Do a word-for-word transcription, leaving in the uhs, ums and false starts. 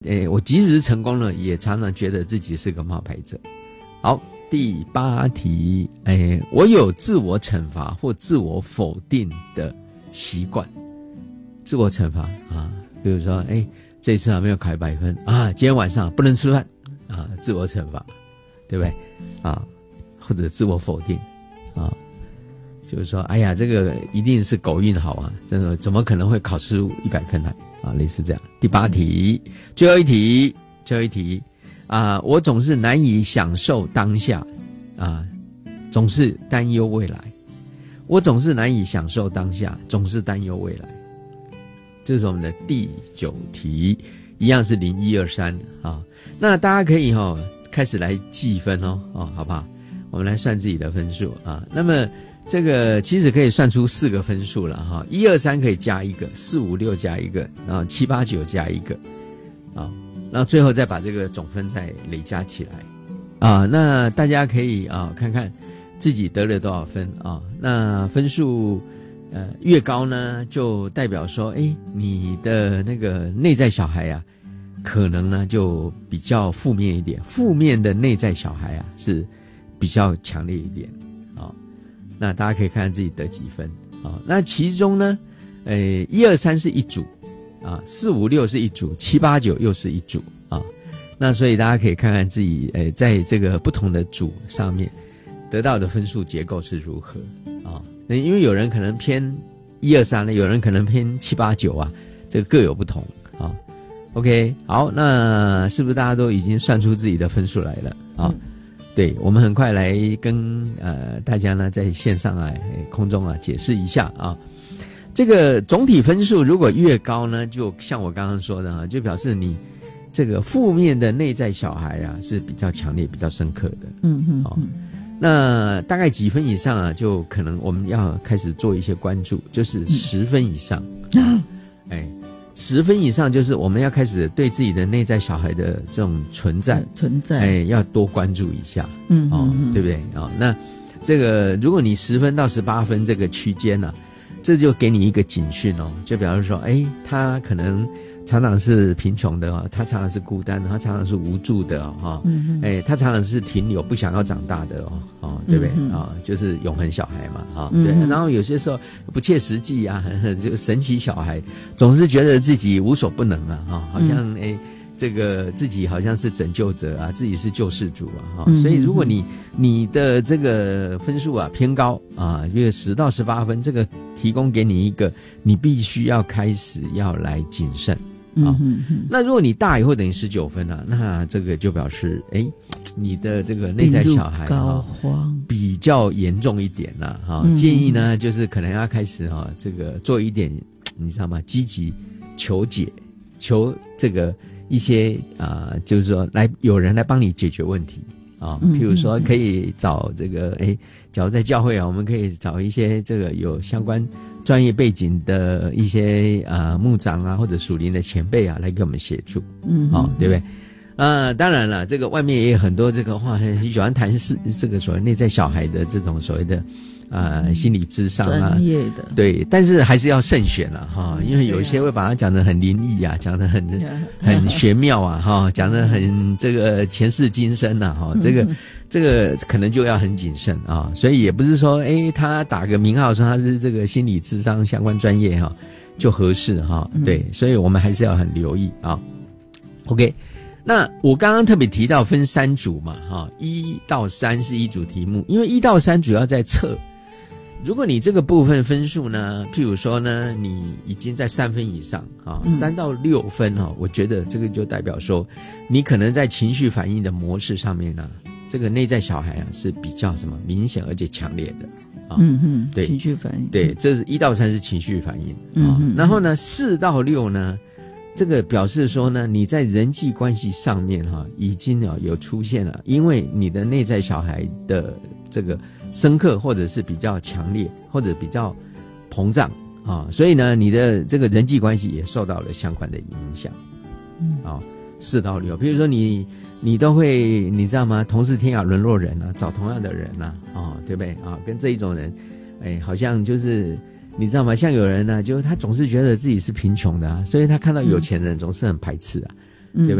诶，我即使是成功了，也常常觉得自己是个冒牌者。好，第八题，诶，我有自我惩罚或自我否定的习惯。自我惩罚啊，比如说，诶，这次啊没有考一百分啊，今天晚上不能吃饭啊，自我惩罚，对不对？啊，或者自我否定啊，就是说，哎呀，这个一定是狗运好啊，这个怎么可能会考出一百分来？啊，类似这样。第八题，最后一题，最后一题啊！我总是难以享受当下，啊，总是担忧未来。我总是难以享受当下，总是担忧未来。这是我们的第九题，一样是零一二三啊。那大家可以哈、哦、开始来计分哦，哦，好不好？我们来算自己的分数啊。那么这个其实可以算出四个分数了哈，一二三可以加一个，四五六加一个，然后七八九加一个，啊，然后最后再把这个总分再累加起来，啊，那大家可以啊看看自己得了多少分啊，那分数呃越高呢，就代表说，哎，你的那个内在小孩啊，可能呢就比较负面一点，负面的内在小孩啊是比较强烈一点。那大家可以看看自己得几分啊？那其中呢，呃，一二三是一组啊，四五六是一组，七八九又是一组啊。那所以大家可以看看自己，呃，在这个不同的组上面得到的分数结构是如何啊？那因为有人可能偏一二三呢，有人可能偏七八九啊，这个各有不同啊。OK， 好，那是不是大家都已经算出自己的分数来了啊？嗯，对，我们很快来跟呃大家呢在线上啊空中啊解释一下啊，这个总体分数如果越高呢，就像我刚刚说的啊，就表示你这个负面的内在小孩啊是比较强烈、比较深刻的。嗯嗯，哦，那大概几分以上啊，就可能我们要开始做一些关注，就是十分以上。嗯，哎。十分以上就是我们要开始对自己的内在小孩的这种存在存在， 哎，要多关注一下，嗯，哦，嗯，对不对啊，哦？那这个如果你十分到十八分这个区间呢，啊，这就给你一个警讯哦，就比方说，哎，他可能常常是贫穷的哦，他常常是孤单的，他常常是无助的哦，嗯，哎，他常常是停留不想要长大的哦，哦，对不对啊，哦？就是永恒小孩嘛，啊，哦，对，嗯，然后有些时候不切实际啊，就神奇小孩，总是觉得自己无所不能啊，哈，哦，好像哎。这个自己好像是拯救者啊，自己是救世主啊，哈，嗯，所以如果你你的这个分数啊偏高啊，因为十到十八分，这个提供给你一个，你必须要开始要来谨慎啊。嗯嗯，那如果你大以后等于十九分啊，那这个就表示哎，你的这个内在小孩啊比较严重一点啦，哈，嗯，建议呢就是可能要开始哈，啊，这个做一点你知道吗？积极求解，求这个。一些啊，呃，就是说来有人来帮你解决问题啊，譬如说可以找这个，哎，假如在教会啊，我们可以找一些这个有相关专业背景的一些啊牧长啊或者属灵的前辈啊来给我们协助，嗯，啊，对不对？啊，当然了，这个外面也有很多这个话很喜欢谈是这个所谓内在小孩的这种所谓的。呃，心理智商啊， 专业的对，但是还是要慎选了哈，因为有一些会把它讲得很灵异啊，讲得很很玄妙啊，哈，讲得很这个前世今生呐，哈，这个这个可能就要很谨慎啊，所以也不是说，哎，他打个名号说他是这个心理智商相关专业哈，就合适哈，对，所以我们还是要很留意啊。OK。那我刚刚特别提到分三组嘛，哈，一到三是一组题目，因为一到三主要在测。如果你这个部分分数呢，譬如说呢，你已经在三分以上啊，三到六分哈，我觉得这个就代表说，你可能在情绪反应的模式上面呢，这个内在小孩啊是比较什么明显而且强烈的啊， 嗯嗯，对，情绪反应， 对，这是一到三是情绪反应啊，嗯，然后呢，四到六呢，这个表示说呢，你在人际关系上面哈，已经啊有出现了，因为你的内在小孩的这个。深刻或者是比较强烈或者比较膨胀啊，所以呢你的这个人际关系也受到了相关的影响。嗯，啊，四到六，比如说你你都会你知道吗？同是天涯沦落人啊，找同样的人啊，啊，对不对啊？跟这一种人，哎，好像就是你知道吗？像有人呢，就是他总是觉得自己是贫穷的啊，所以他看到有钱人总是很排斥啊。 对不